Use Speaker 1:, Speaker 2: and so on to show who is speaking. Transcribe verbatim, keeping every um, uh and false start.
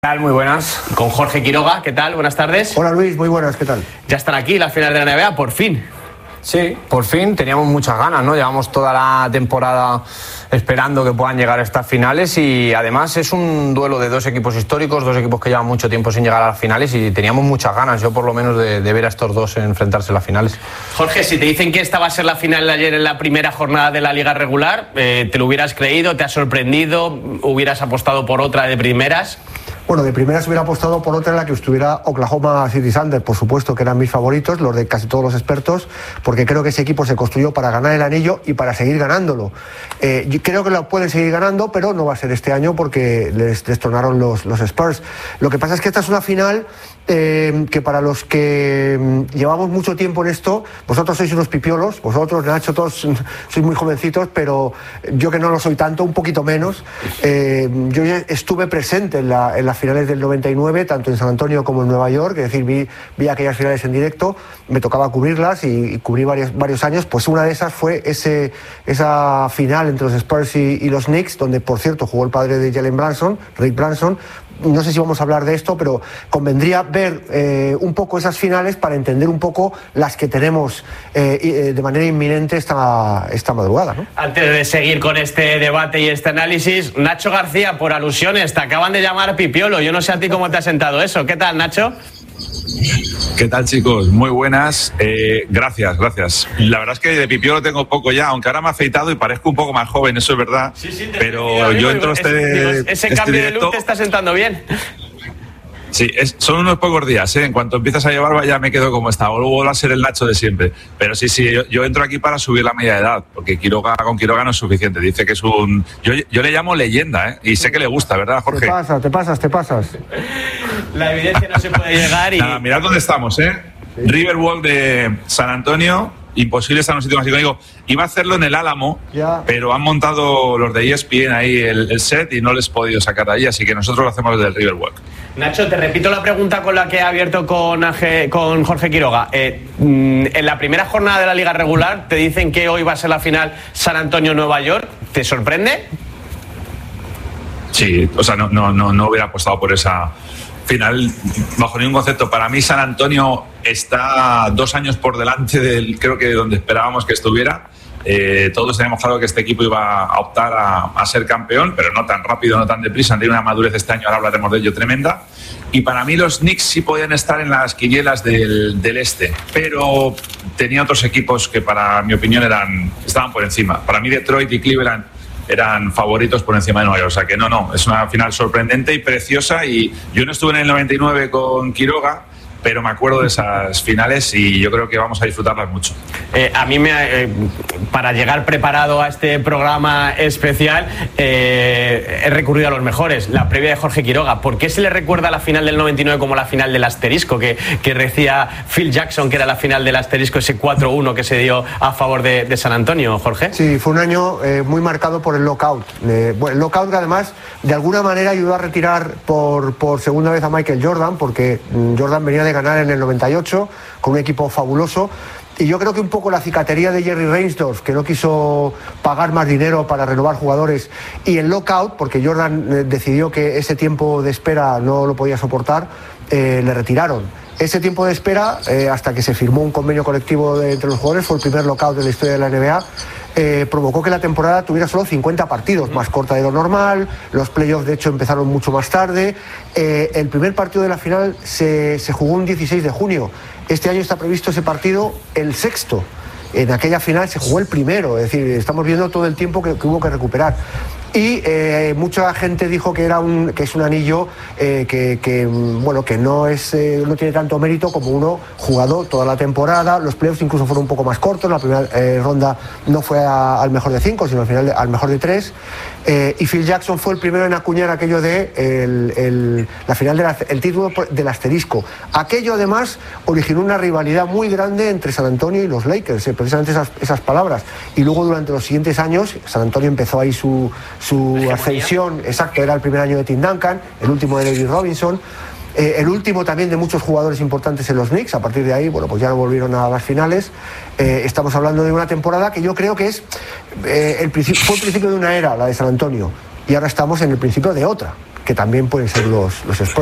Speaker 1: ¿Qué tal? Muy buenas. Con Jorge Quiroga, ¿qué tal? Buenas tardes.
Speaker 2: Hola Luis, muy buenas, ¿qué tal?
Speaker 1: Ya están aquí las finales de la N B A, por fin.
Speaker 3: Sí, por fin, teníamos muchas ganas, ¿no? Llevamos toda la temporada esperando que puedan llegar a estas finales y además es un duelo de dos equipos históricos, dos equipos que llevan mucho tiempo sin llegar a las finales y teníamos muchas ganas, yo por lo menos, de, de ver a estos dos enfrentarse en las finales.
Speaker 1: Jorge, si te dicen que esta va a ser la final de ayer en la primera jornada de la Liga regular, eh, ¿te lo hubieras creído? ¿Te ha sorprendido? ¿Hubieras apostado por otra de primeras?
Speaker 2: Bueno, de primeras hubiera apostado por otra en la que estuviera Oklahoma City Thunder, por supuesto, que eran mis favoritos, los de casi todos los expertos, porque creo que ese equipo se construyó para ganar el anillo y para seguir ganándolo. Eh, yo creo que lo pueden seguir ganando, pero no va a ser este año porque les destronaron los, los Spurs. Lo que pasa es que esta es una final eh, que para los que llevamos mucho tiempo en esto, vosotros sois unos pipiolos, vosotros, Nacho, todos sois muy jovencitos, pero yo que no lo soy tanto, un poquito menos. Eh, yo ya estuve presente en la, en la finales del noventa y nueve, tanto en San Antonio como en Nueva York, es decir, vi, vi aquellas finales en directo, me tocaba cubrirlas y, y cubrí varios, varios años, pues una de esas fue ese, esa final entre los Spurs y, y los Knicks, donde por cierto jugó el padre de Jalen Brunson, Rick Brunson. No sé si vamos a hablar de esto, pero convendría ver eh, un poco esas finales para entender un poco las que tenemos eh, de manera inminente esta, esta madrugada, ¿no?
Speaker 1: Antes de seguir con este debate y este análisis, Nacho García, por alusiones, te acaban de llamar pipiolo. Yo no sé a ti cómo te ha sentado eso. ¿Qué tal, Nacho?
Speaker 4: ¿Qué tal, chicos? Muy buenas. Eh, gracias, gracias. La verdad es que de pipiolo tengo poco ya, aunque ahora me he afeitado y parezco un poco más joven, eso es verdad.
Speaker 1: Sí, sí,
Speaker 4: pero yo entro a este,
Speaker 1: digo, ese
Speaker 4: este
Speaker 1: cambio
Speaker 4: directo,
Speaker 1: de look te está sentando bien.
Speaker 4: Sí, es, son unos pocos días, ¿eh? En cuanto empiezas a llevar ya me quedo como estaba. Luego vuelvo a ser el Nacho de siempre. Pero sí, sí, yo, yo entro aquí para subir la media de edad, porque Quiroga con Quiroga no es suficiente. Dice que es un... Yo, yo le llamo leyenda, ¿eh? Y sé que le gusta, ¿verdad, Jorge?
Speaker 2: Te pasas, te pasas, te pasas.
Speaker 1: La evidencia no se puede llegar y...
Speaker 4: Nada, mirad dónde estamos, ¿eh? Sí. Riverwalk de San Antonio. Imposible estar en un sitio más icónico. Iba a hacerlo en el Álamo, ya. Pero han montado los de E S P N ahí el, el set y no les he podido sacar de ahí, así que nosotros lo hacemos desde el Riverwalk.
Speaker 1: Nacho, te repito la pregunta con la que he abierto con, con Jorge Quiroga. Eh, en la primera jornada de la Liga regular te dicen que hoy va a ser la final San Antonio-Nueva York. ¿Te sorprende?
Speaker 4: Sí, o sea, no, no, no, no hubiera apostado por esa final bajo ningún concepto. Para mí San Antonio está dos años por delante del, creo que donde esperábamos que estuviera. Eh, todos teníamos claro que este equipo iba a optar a, a ser campeón, pero no tan rápido, no tan deprisa. Han tenido una madurez este año, ahora hablaremos de ello, tremenda. Y para mí los Knicks sí podían estar en las quinielas del, del este, pero tenía otros equipos que para mi opinión eran, estaban por encima. Para mí Detroit y Cleveland eran favoritos por encima de Nueva York. O sea que no, no, es una final sorprendente y preciosa. Y yo no estuve en el noventa y nueve con Quiroga, pero me acuerdo de esas finales y yo creo que vamos a disfrutarlas mucho.
Speaker 1: Eh, a mí, me, eh, para llegar preparado a este programa especial, eh, he recurrido a los mejores. La previa de Jorge Quiroga. ¿Por qué se le recuerda la final del noventa y nueve como la final del asterisco? Que, que decía Phil Jackson que era la final del asterisco, ese cuatro uno que se dio a favor de, de San Antonio, Jorge.
Speaker 2: Sí, fue un año eh, muy marcado por el lockout. Eh, bueno, el lockout que además de alguna manera ayudó a retirar por, por segunda vez a Michael Jordan, porque Jordan venía de ganar en el noventa y ocho con un equipo fabuloso. Y yo creo que un poco la cicatería de Jerry Reinsdorf, que no quiso pagar más dinero para renovar jugadores, y el lockout, porque Jordan eh, decidió que ese tiempo de espera no lo podía soportar, eh, le retiraron. Ese tiempo de espera, eh, hasta que se firmó un convenio colectivo de, entre los jugadores, fue el primer lockout de la historia de la N B A, eh, provocó que la temporada tuviera solo cincuenta partidos, más corta de lo normal. Los playoffs, de hecho, empezaron mucho más tarde. Eh, el primer partido de la final se, se jugó un dieciséis de junio. Este año está previsto ese partido el sexto. En aquella final se jugó el primero, es decir, estamos viendo todo el tiempo que, que hubo que recuperar. Y eh, mucha gente dijo que era un que es un anillo eh, que, que bueno que no es eh, no tiene tanto mérito como uno jugado toda la temporada. Los playoffs incluso fueron un poco más cortos. La primera eh, ronda no fue a, al mejor de cinco, sino al final de, al mejor de tres. Eh, y Phil Jackson fue el primero en acuñar aquello de el, el, la final del el título del asterisco. Aquello además originó una rivalidad muy grande entre San Antonio y los Lakers, eh, precisamente esas, esas palabras. Y luego durante los siguientes años San Antonio empezó ahí su su ascensión, exacto, era el primer año de Tim Duncan, el último de David Robinson, eh, el último también de muchos jugadores importantes en los Knicks. A partir de ahí, bueno, pues ya no volvieron a las finales. Eh, estamos hablando de una temporada que yo creo que es eh, el fue el principio de una era, la de San Antonio, y ahora estamos en el principio de otra. que también pueden ser los, los Spurs.